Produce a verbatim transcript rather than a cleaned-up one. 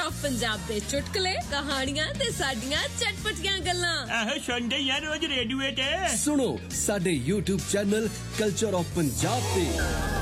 Of Punjab दे चुटकुले कहानियां ते साडियां चटपटियां गल्लां आहो सुनदे यार रोज रेडियो ते सुनो साडे YouTube channel culture of Punjab पे।